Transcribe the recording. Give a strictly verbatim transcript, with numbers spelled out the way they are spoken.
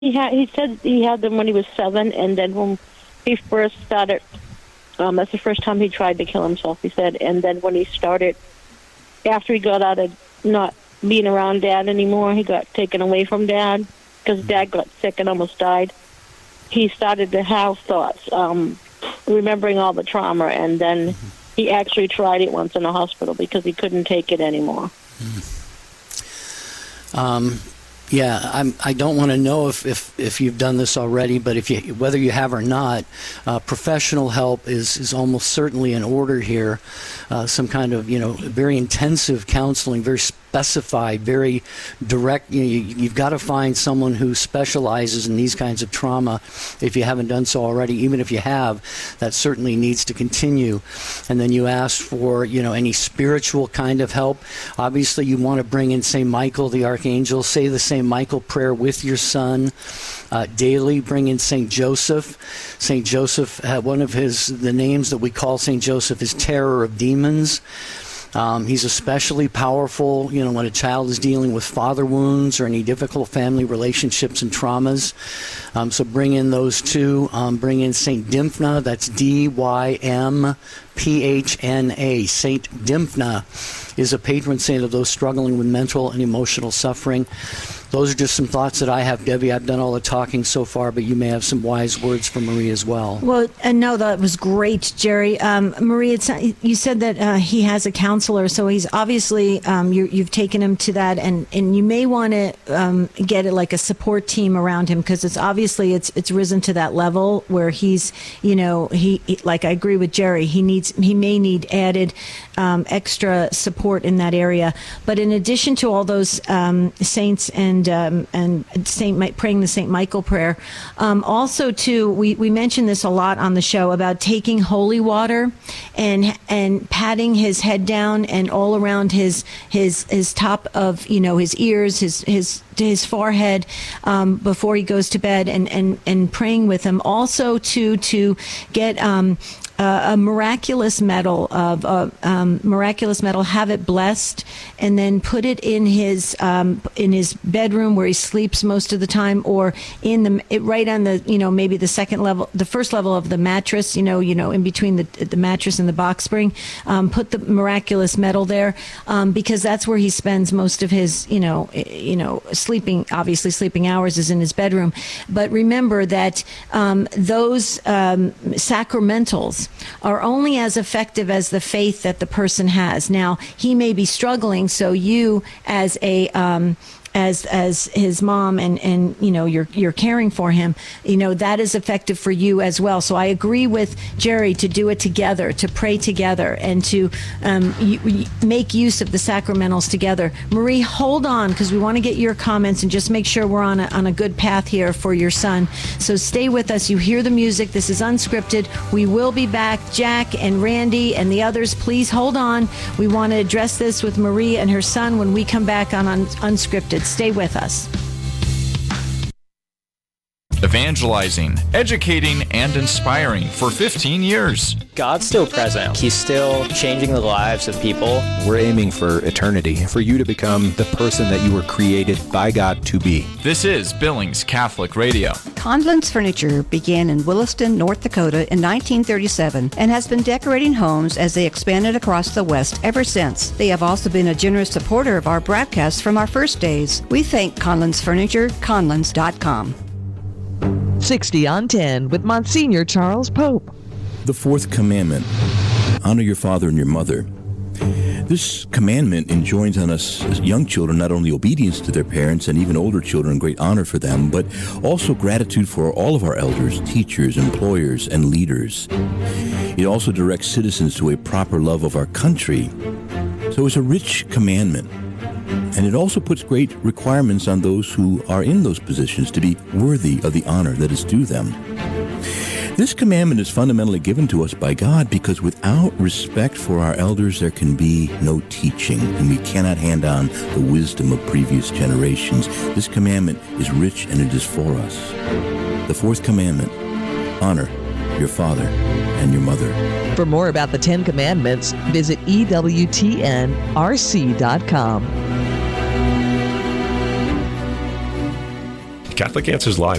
He had. He said he had them when he was seven, and then when he first started, um, that's the first time he tried to kill himself. He said, and then when he started, after he got out of not being around Dad anymore, he got taken away from Dad because Dad got sick and almost died. He started to have thoughts, um, remembering all the trauma, and then he actually tried it once in a hospital because he couldn't take it anymore. Um. Yeah, I'm, I don't want to know if, if, if you've done this already, but if you, whether you have or not, uh, professional help is, is almost certainly in order here. Uh, some kind of, you know, very intensive counseling, very specified, very direct. You know, you, you've got to find someone who specializes in these kinds of trauma if you haven't done so already. Even if you have, that certainly needs to continue. And then you ask for, you know, any spiritual kind of help. Obviously, you want to bring in Saint Michael, the Archangel, say the Saint Michael prayer with your son uh, daily. Bring in Saint Joseph. Saint Joseph, uh, one of his, the names that we call Saint Joseph is Terror of Demons. Um, he's especially powerful, you know, when a child is dealing with father wounds or any difficult family relationships and traumas. Um, so bring in those two. Um, bring in Saint Dymphna. That's D Y M P H N A. Saint Dymphna is a patron saint of those struggling with mental and emotional suffering. Those are just some thoughts that I have, Debbie. I've done all the talking so far, but you may have some wise words for Marie as well. Well, and no, that was great, Jerry. Um, Marie, it's, you said that uh, he has a counselor, so he's obviously, um, you, you've taken him to that, and, and you may want to um, get it like a support team around him, because it's obviously it's it's risen to that level where he's, you know, he, he like I agree with Jerry, he needs he may need added um, extra support in that area. But in addition to all those um, saints and Um, and Saint Mi- praying the Saint Michael prayer. Um, also, too, we, we mentioned this a lot on the show about taking holy water and and patting his head down and all around his his his top of, you know, his ears, his his his forehead um, before he goes to bed, and and and praying with him. Also, too, to get um, Uh, a miraculous medal of uh, um, miraculous medal, have it blessed, and then put it in his um, in his bedroom where he sleeps most of the time, or in the it, right on the, you know, maybe the second level, the first level of the mattress, you know, you know, in between the the mattress and the box spring. Um, put the miraculous medal there um, because that's where he spends most of his, you know, you know, sleeping. Obviously, sleeping hours is in his bedroom, but remember that um, those um, sacramentals are only as effective as the faith that the person has. Now, he may be struggling, so you as a um, as as his mom and and you know you're you're caring for him, you know, that is effective for you as well. So I agree with Jerry to do it together, to pray together, and to um, you, you make use of the sacramentals together. Marie, hold on, because we want to get your comments and just make sure we're on a on a good path here for your son. So stay with us. You hear the music. This is unscripted. We will be back. Jack and Randy and the others, please hold on. We want to address this with Marie and her son when we come back on un- unscripted. Stay with us. Evangelizing, educating, and inspiring for fifteen years. God's still present. He's still changing the lives of people. We're aiming for eternity, for you to become the person that you were created by God to be. This is Billings Catholic Radio. Conlon's Furniture began in Williston, North Dakota in nineteen thirty-seven and has been decorating homes as they expanded across the West ever since. They have also been a generous supporter of our broadcasts from our first days. We thank Conlon's Furniture, conlons dot com. sixty on ten with Monsignor Charles Pope. The fourth commandment, honor your father and your mother. This commandment enjoins on us as young children not only obedience to their parents and even older children, great honor for them, but also gratitude for all of our elders, teachers, employers, and leaders. It also directs citizens to a proper love of our country. So it's a rich commandment. And it also puts great requirements on those who are in those positions to be worthy of the honor that is due them. This commandment is fundamentally given to us by God because without respect for our elders, there can be no teaching, and we cannot hand on the wisdom of previous generations. This commandment is rich, and it is for us. The fourth commandment, honor your father and your mother. For more about the Ten Commandments, visit E W T N R C dot com. Catholic Answers Live